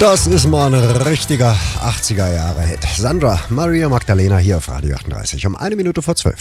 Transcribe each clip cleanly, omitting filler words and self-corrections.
Das ist mal ein richtiger 80er-Jahre-Hit. Sandra, Maria Magdalena hier auf Radio 38 um 1:12.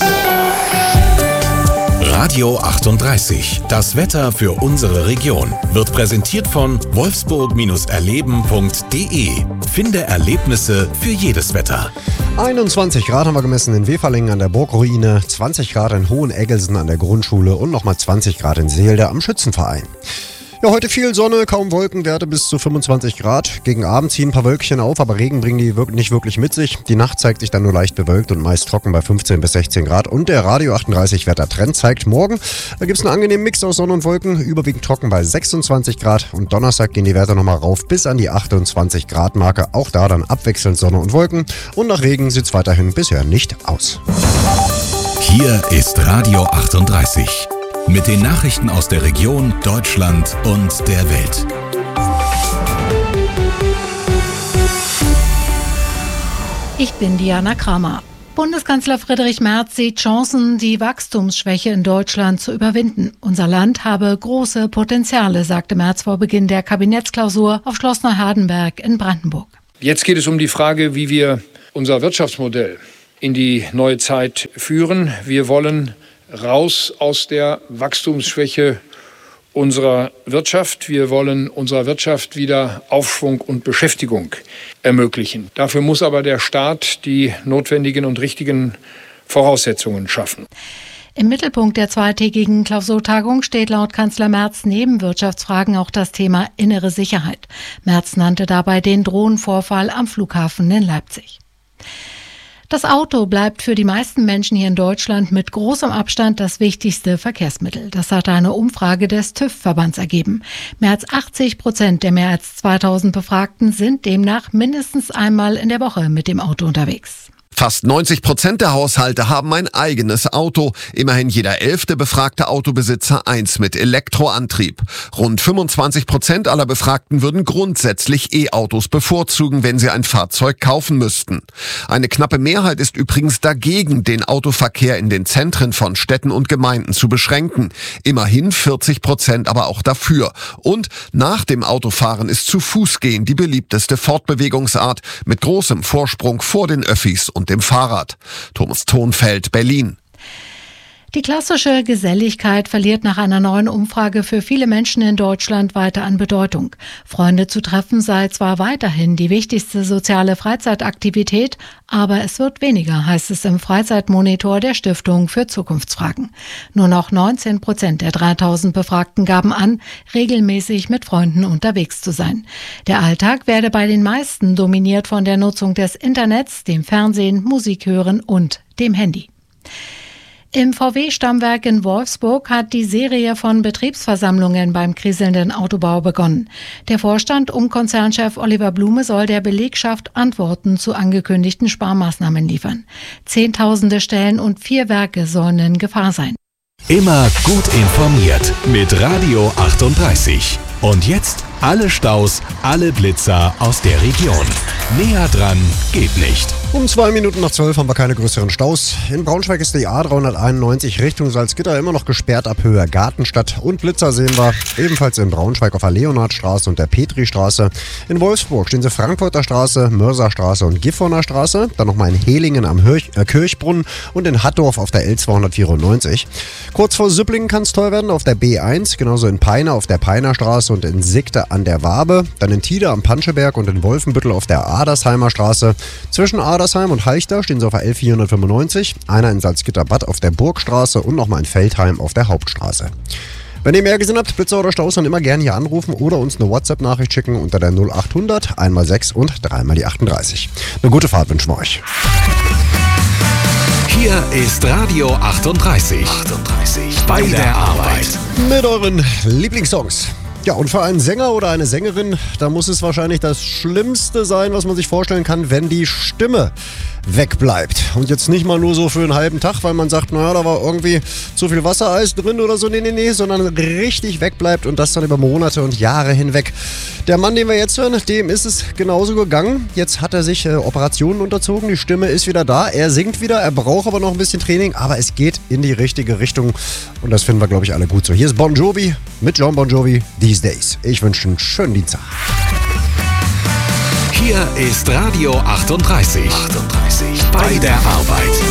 Radio 38, das Wetter für unsere Region, wird präsentiert von wolfsburg-erleben.de. Finde Erlebnisse für jedes Wetter. 21 Grad haben wir gemessen in Weferlingen an der Burgruine, 20 Grad in Hoheneggelsen an der Grundschule und nochmal 20 Grad in Seelde am Schützenverein. Ja, heute viel Sonne, kaum Wolkenwerte bis zu 25 Grad. Gegen Abend ziehen ein paar Wölkchen auf, aber Regen bringen die nicht wirklich mit sich. Die Nacht zeigt sich dann nur leicht bewölkt und meist trocken bei 15 bis 16 Grad. Und der Radio 38 Wettertrend zeigt morgen, da gibt es einen angenehmen Mix aus Sonne und Wolken, überwiegend trocken bei 26 Grad. Und Donnerstag gehen die Werte nochmal rauf bis an die 28 Grad Marke. Auch da dann abwechselnd Sonne und Wolken. Und nach Regen sieht es weiterhin bisher nicht aus. Hier ist Radio 38. Mit den Nachrichten aus der Region, Deutschland und der Welt. Ich bin Diana Kramer. Bundeskanzler Friedrich Merz sieht Chancen, die Wachstumsschwäche in Deutschland zu überwinden. Unser Land habe große Potenziale, sagte Merz vor Beginn der Kabinettsklausur auf Schloss Neuhardenberg in Brandenburg. Jetzt geht es um die Frage, wie wir unser Wirtschaftsmodell in die neue Zeit führen. Wir wollen raus aus der Wachstumsschwäche unserer Wirtschaft. Wir wollen unserer Wirtschaft wieder Aufschwung und Beschäftigung ermöglichen. Dafür muss aber der Staat die notwendigen und richtigen Voraussetzungen schaffen. Im Mittelpunkt der zweitägigen Klausurtagung steht laut Kanzler Merz neben Wirtschaftsfragen auch das Thema innere Sicherheit. Merz nannte dabei den Drohnenvorfall am Flughafen in Leipzig. Das Auto bleibt für die meisten Menschen hier in Deutschland mit großem Abstand das wichtigste Verkehrsmittel. Das hat eine Umfrage des TÜV-Verbands ergeben. Mehr als 80% der mehr als 2000 Befragten sind demnach mindestens einmal in der Woche mit dem Auto unterwegs. Fast 90% der Haushalte haben ein eigenes Auto. Immerhin jeder 11. befragte Autobesitzer eins mit Elektroantrieb. Rund 25% aller Befragten würden grundsätzlich E-Autos bevorzugen, wenn sie ein Fahrzeug kaufen müssten. Eine knappe Mehrheit ist übrigens dagegen, den Autoverkehr in den Zentren von Städten und Gemeinden zu beschränken. Immerhin 40% aber auch dafür. Und nach dem Autofahren ist zu Fuß gehen die beliebteste Fortbewegungsart mit großem Vorsprung vor den Öffis und dem Fahrrad. Thomas Thonfeld, Berlin. Die klassische Geselligkeit verliert nach einer neuen Umfrage für viele Menschen in Deutschland weiter an Bedeutung. Freunde zu treffen sei zwar weiterhin die wichtigste soziale Freizeitaktivität, aber es wird weniger, heißt es im Freizeitmonitor der Stiftung für Zukunftsfragen. Nur noch 19% der 3000 Befragten gaben an, regelmäßig mit Freunden unterwegs zu sein. Der Alltag werde bei den meisten dominiert von der Nutzung des Internets, dem Fernsehen, Musik hören und dem Handy. Im VW-Stammwerk in Wolfsburg hat die Serie von Betriebsversammlungen beim kriselnden Autobau begonnen. Der Vorstand um Konzernchef Oliver Blume soll der Belegschaft Antworten zu angekündigten Sparmaßnahmen liefern. Zehntausende Stellen und 4 Werke sollen in Gefahr sein. Immer gut informiert mit Radio 38. Und jetzt alle Staus, alle Blitzer aus der Region. Näher dran geht nicht. Um 11:02 haben wir keine größeren Staus. In Braunschweig ist die A391 Richtung Salzgitter immer noch gesperrt ab Höhe Gartenstadt. Und Blitzer sehen wir ebenfalls in Braunschweig auf der Leonhardstraße und der Petristraße. In Wolfsburg stehen sie Frankfurter Straße, Mörserstraße und Gifhorner Straße. Dann nochmal in Hehlingen am Kirchbrunnen und in Hattorf auf der L294. Kurz vor Süpplingen kann es teuer werden auf der B1, genauso in Peine auf der Peiner Straße und in Sigte an der Wabe. Dann in Tide am Panscheberg und in Wolfenbüttel auf der Adersheimer Straße. Zwischen Adersheim und Halchter stehen sie auf der L495, einer in Salzgitter-Bad auf der Burgstraße und nochmal in Feldheim auf der Hauptstraße. Wenn ihr mehr gesehen habt, Blitzer oder Staus, dann immer gerne hier anrufen oder uns eine WhatsApp-Nachricht schicken unter der 0800 1x6 und 3x38. Eine gute Fahrt wünschen wir euch. Hier ist Radio 38. Bei der Arbeit. Mit euren Lieblingssongs. Ja, und für einen Sänger oder eine Sängerin, da muss es wahrscheinlich das Schlimmste sein, was man sich vorstellen kann, wenn die Stimme wegbleibt. Und jetzt nicht mal nur so für einen halben Tag, weil man sagt, naja, da war irgendwie zu viel Wassereis drin oder so, nee, sondern richtig wegbleibt und das dann über Monate und Jahre hinweg. Der Mann, den wir jetzt hören, dem ist es genauso gegangen. Jetzt hat er sich Operationen unterzogen, die Stimme ist wieder da, er singt wieder, er braucht aber noch ein bisschen Training, aber es geht in die richtige Richtung und das finden wir, glaube ich, alle gut so. Hier ist Bon Jovi mit John Bon Jovi, These Days. Ich wünsche einen schönen Dienstag. Hier ist Radio 38. Bei der Arbeit.